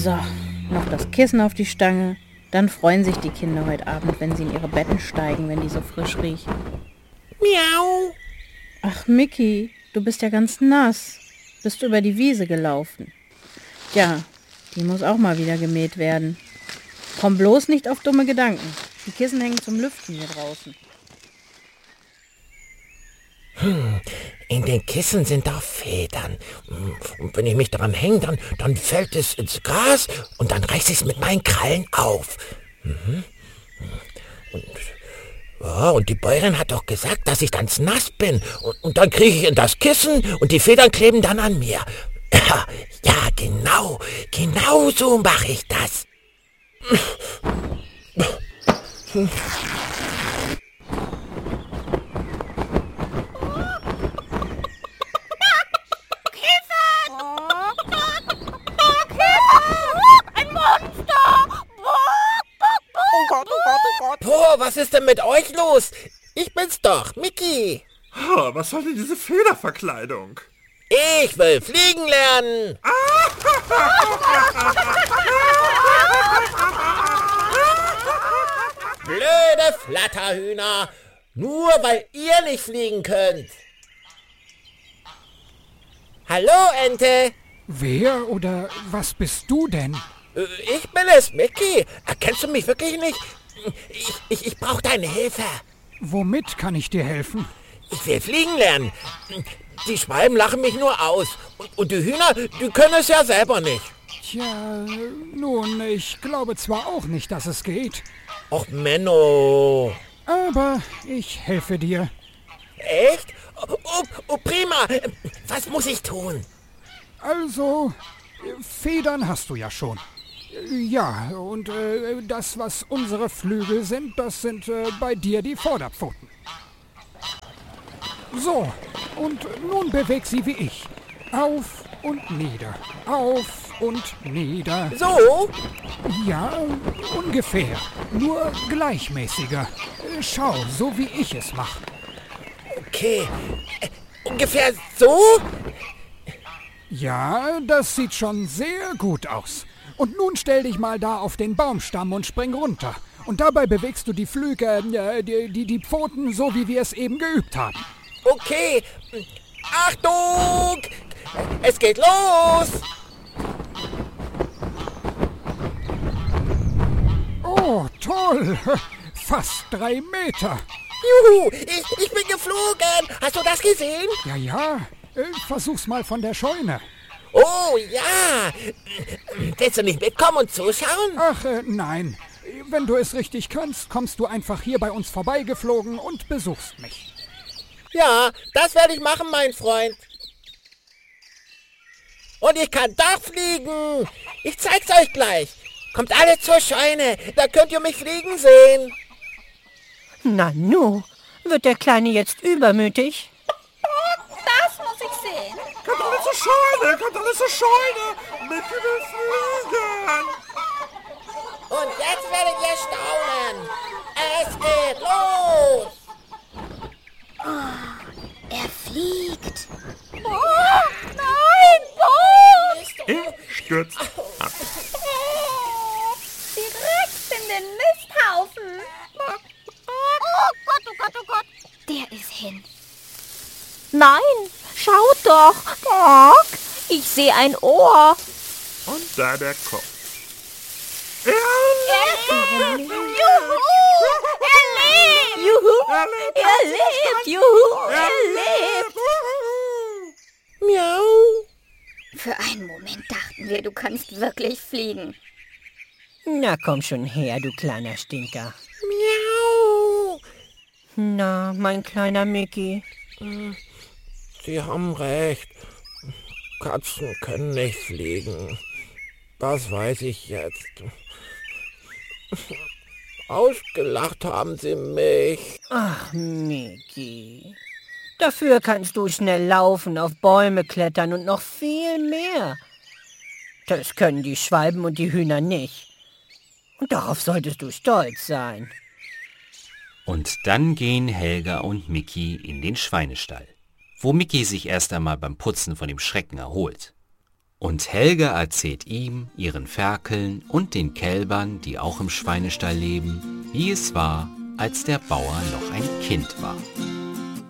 So, noch das Kissen auf die Stange. Dann freuen sich die Kinder heute Abend, wenn sie in ihre Betten steigen, wenn die so frisch riechen. Miau. Ach, Micky, du bist ja ganz nass. Bist du über die Wiese gelaufen? Ja, die muss auch mal wieder gemäht werden. Komm bloß nicht auf dumme Gedanken. Die Kissen hängen zum Lüften hier draußen. In den Kissen sind da Federn. Und wenn ich mich daran hänge, dann fällt es ins Gras und dann reiß ich es mit meinen Krallen auf. Und die Bäuerin hat doch gesagt, dass ich ganz nass bin. Und dann kriege ich in das Kissen und die Federn kleben dann an mir. Ja, genau so mache ich das. Oh, was ist denn mit euch los? Ich bin's doch, Micky. Oh, was soll denn diese Federverkleidung? Ich will fliegen lernen. Blöde Flatterhühner. Nur weil ihr nicht fliegen könnt. Hallo, Ente. Wer oder was bist du denn? Ich bin es, Micky. Erkennst du mich wirklich nicht? Ich brauche deine Hilfe. Womit kann ich dir helfen? Ich will fliegen lernen. Die Schwalben lachen mich nur aus. Und die Hühner, die können es ja selber nicht. Tja, nun, ich glaube zwar auch nicht, dass es geht. Och, Menno. Aber ich helfe dir. Echt? Oh, prima. Was muss ich tun? Also, Federn hast du ja schon. Ja, und das, was unsere Flügel sind, das sind bei dir die Vorderpfoten. So, und nun beweg sie wie ich. Auf und nieder, auf und nieder. So? Ja, ungefähr. Nur gleichmäßiger. Schau, so wie ich es mache. Okay. Ungefähr so? Ja, das sieht schon sehr gut aus. Und nun stell dich mal da auf den Baumstamm und spring runter. Und dabei bewegst du die Flügel, die Pfoten, so wie wir es eben geübt haben. Okay. Achtung! Es geht los! Oh, toll! Fast 3 Meter. Juhu, ich bin geflogen. Hast du das gesehen? Ja, versuch's mal von der Scheune. Oh, ja. Willst du nicht mitkommen und zuschauen? Ach, nein. Wenn du es richtig kannst, kommst du einfach hier bei uns vorbeigeflogen und besuchst mich. Ja, das werde ich machen, mein Freund. Und ich kann doch fliegen. Ich zeig's euch gleich. Kommt alle zur Scheune, da könnt ihr mich fliegen sehen. Nanu, wird der Kleine jetzt übermütig? Das muss ich sehen. Kommt alle zur Scheune, Micky will fliegen. Und jetzt werdet ihr staunen. Es geht los. Er fliegt. Oh, nein, Bo! Er stürzt ab. Direkt in den Misthaufen. Oh Gott. Der ist hin. Nein, schaut doch. Doc, ich sehe ein Ohr. Und da der Kopf. Juhu, er lebt. Juhu, Er lebt, juhu, er lebt. Miau. Für einen Moment dachten wir, du kannst wirklich fliegen. Na, komm schon her, du kleiner Stinker. Miau. Na, mein kleiner Micky. Sie haben recht. Katzen können nicht fliegen. Das weiß ich jetzt. Ausgelacht haben sie mich. Ach, Micky. Dafür kannst du schnell laufen, auf Bäume klettern und noch viel mehr. Das können die Schwalben und die Hühner nicht. Und darauf solltest du stolz sein. Und dann gehen Helga und Micky in den Schweinestall, wo Micky sich erst einmal beim Putzen von dem Schrecken erholt. Und Helga erzählt ihm, ihren Ferkeln und den Kälbern, die auch im Schweinestall leben, wie es war, als der Bauer noch ein Kind war.